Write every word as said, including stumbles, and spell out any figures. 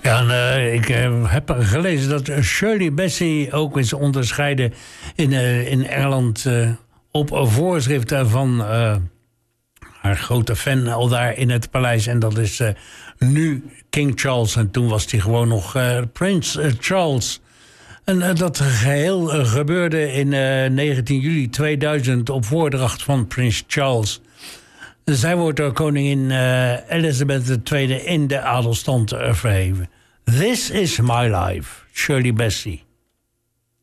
Ja, en, uh, ik uh, heb gelezen dat Shirley Bassey ook is onderscheiden in, uh, in Engeland uh, op voorschrift van uh, haar grote fan al daar in het paleis. En dat is uh, nu King Charles. En toen was hij gewoon nog uh, Prins uh, Charles. En uh, dat geheel uh, gebeurde in uh, negentien juli tweeduizend op voordracht van Prins Charles. Zij wordt door koningin uh, Elizabeth de Tweede in de adelstand uh, verheven. This is my life, Shirley Bassey.